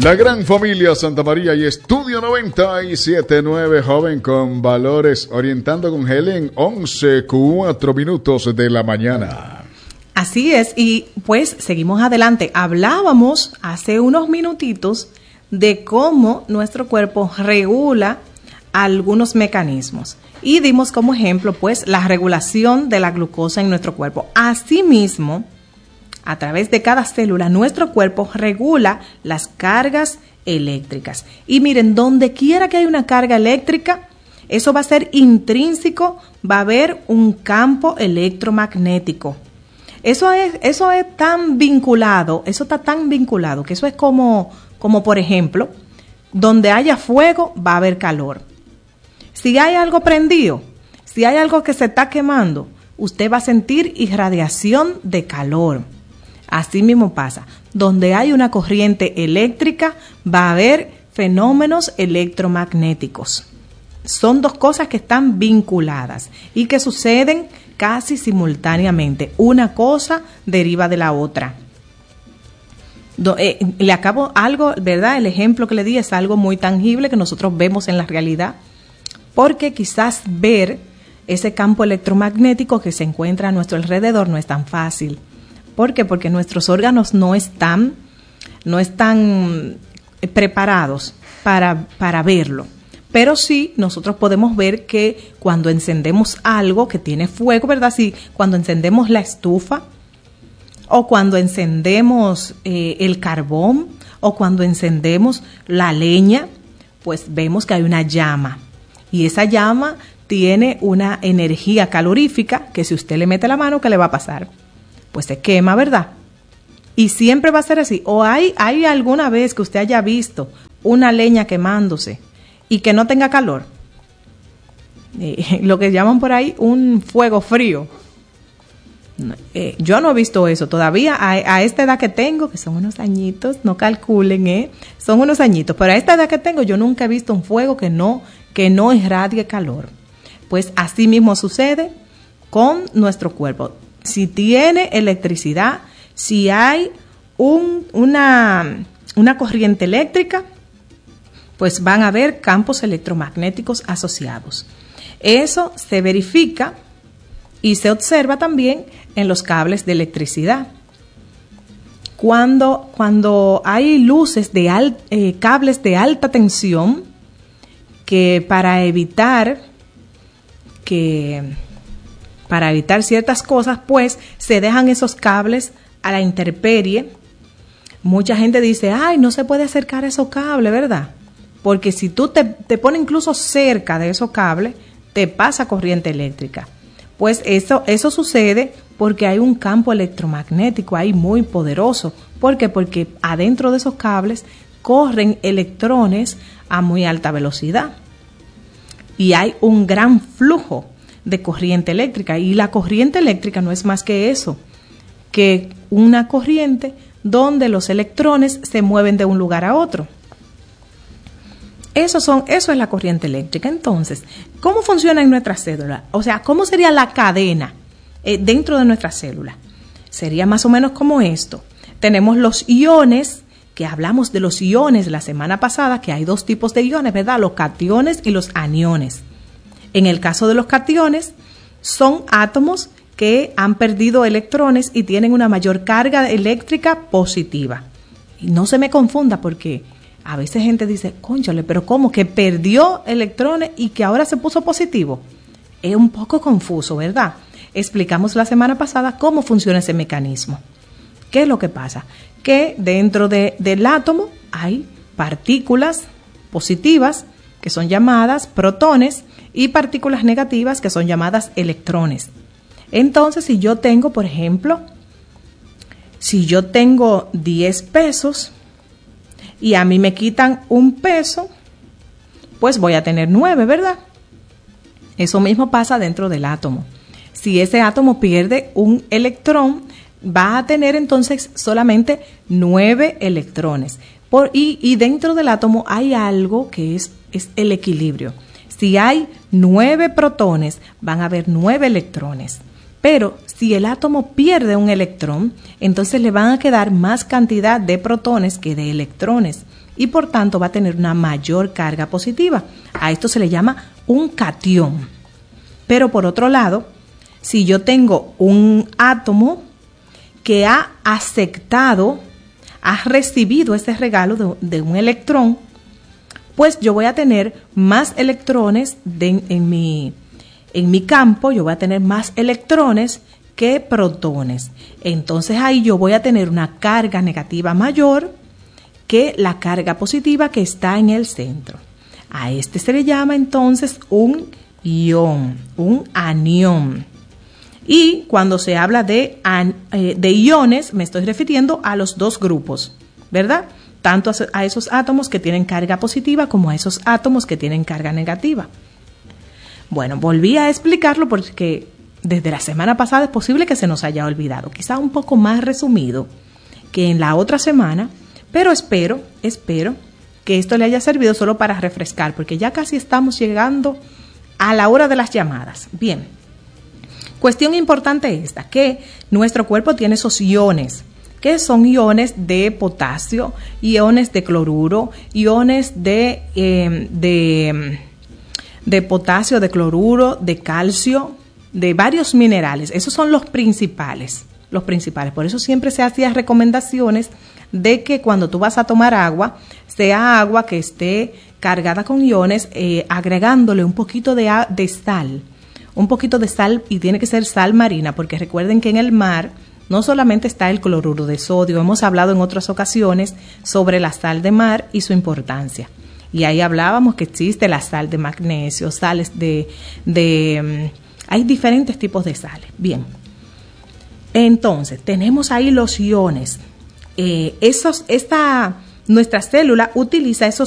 La gran familia Santa María y Estudio 97.9, joven con valores, orientando con Helen, 11:04 de la mañana. Así es, y pues seguimos adelante. Hablábamos hace unos minutitos de cómo nuestro cuerpo regula algunos mecanismos y dimos como ejemplo pues la regulación de la glucosa en nuestro cuerpo. Asimismo, a través de cada célula, nuestro cuerpo regula las cargas eléctricas. Y miren, donde quiera que haya una carga eléctrica, eso va a ser intrínseco, va a haber un campo electromagnético. Eso es tan vinculado, eso está tan vinculado, que eso es como por ejemplo, donde haya fuego, va a haber calor. Si hay algo prendido, si hay algo que se está quemando, usted va a sentir irradiación de calor. Así mismo pasa. Donde hay una corriente eléctrica, va a haber fenómenos electromagnéticos. Son dos cosas que están vinculadas y que suceden casi simultáneamente. Una cosa deriva de la otra. Le acabo algo, ¿verdad? El ejemplo que le di es algo muy tangible que nosotros vemos en la realidad, porque quizás ver ese campo electromagnético que se encuentra a nuestro alrededor no es tan fácil. ¿Por qué? Porque nuestros órganos no están preparados para verlo. Pero sí, nosotros podemos ver que cuando encendemos algo que tiene fuego, ¿verdad? Sí, cuando encendemos la estufa, o cuando encendemos el carbón, o cuando encendemos la leña, pues vemos que hay una llama. Y esa llama tiene una energía calorífica que si usted le mete la mano, ¿qué le va a pasar? Pues se quema, ¿verdad? Y siempre va a ser así. ¿O hay alguna vez que usted haya visto una leña quemándose y que no tenga calor? Lo que llaman por ahí un fuego frío. Yo no he visto eso todavía a esta edad que tengo, que son unos añitos, no calculen, son unos añitos, pero a esta edad que tengo yo nunca he visto un fuego que no irradie calor. Pues así mismo sucede con nuestro cuerpo. Si tiene electricidad, si hay una corriente eléctrica, pues van a haber campos electromagnéticos asociados. Eso se verifica y se observa también en los cables de electricidad. Cuando hay luces cables de alta tensión, que para evitar ciertas cosas, pues se dejan esos cables a la intemperie. Mucha gente dice, ay, no se puede acercar a esos cables, ¿verdad? Porque si tú te pones incluso cerca de esos cables, te pasa corriente eléctrica. Pues eso sucede porque hay un campo electromagnético ahí muy poderoso. ¿Por qué? Porque adentro de esos cables corren electrones a muy alta velocidad. Y hay un gran flujo de corriente eléctrica. Y la corriente eléctrica no es más que eso, que una corriente donde los electrones se mueven de un lugar a otro. Eso es la corriente eléctrica. Entonces, ¿cómo funciona en nuestra célula? O sea, ¿cómo sería la cadena dentro de nuestra célula? Sería más o menos como esto. Tenemos los iones, que hablamos de los iones la semana pasada, que hay dos tipos de iones, ¿verdad? Los cationes y los aniones. En el caso de los cationes, son átomos que han perdido electrones y tienen una mayor carga eléctrica positiva. Y no se me confunda porque a veces gente dice, cónchale, pero ¿cómo? ¿Que perdió electrones y que ahora se puso positivo? Es un poco confuso, ¿verdad? Explicamos la semana pasada cómo funciona ese mecanismo. ¿Qué es lo que pasa? Que dentro del átomo hay partículas positivas que son llamadas protones y partículas negativas que son llamadas electrones. Entonces, si yo tengo, por ejemplo, 10 pesos y a mí me quitan un peso, pues voy a tener 9, ¿verdad? Eso mismo pasa dentro del átomo. Si ese átomo pierde un electrón, va a tener entonces solamente 9 electrones. Y dentro del átomo hay algo que es el equilibrio. Si hay 9 protones, van a haber 9 electrones. Pero si el átomo pierde un electrón, entonces le van a quedar más cantidad de protones que de electrones. y por tanto va a tener una mayor carga positiva. A esto se le llama un catión. Pero por otro lado, si yo tengo un átomo que ha aceptado, ha recibido ese regalo de un electrón, pues yo voy a tener más electrones en mi campo, yo voy a tener más electrones que protones. Entonces ahí yo voy a tener una carga negativa mayor que la carga positiva que está en el centro. A este se le llama entonces un ion, un anión. Y cuando se habla de iones, me estoy refiriendo a los dos grupos, ¿verdad? Tanto a esos átomos que tienen carga positiva como a esos átomos que tienen carga negativa. Bueno, volví a explicarlo porque desde la semana pasada es posible que se nos haya olvidado, quizá un poco más resumido que en la otra semana, pero espero que esto le haya servido solo para refrescar, porque ya casi estamos llegando a la hora de las llamadas. Bien, cuestión importante esta, que nuestro cuerpo tiene esos iones, que son iones de potasio, iones de cloruro, iones de potasio, de cloruro, de calcio, de varios minerales. Esos son los principales. Por eso siempre se hacían recomendaciones de que cuando tú vas a tomar agua, sea agua que esté cargada con iones, agregándole un poquito de sal. Un poquito de sal, y tiene que ser sal marina, porque recuerden que en el mar no solamente está el cloruro de sodio, hemos hablado en otras ocasiones sobre la sal de mar y su importancia. Y ahí hablábamos que existe la sal de magnesio, sales hay diferentes tipos de sales. Bien, entonces tenemos ahí los iones. Nuestra célula utiliza esos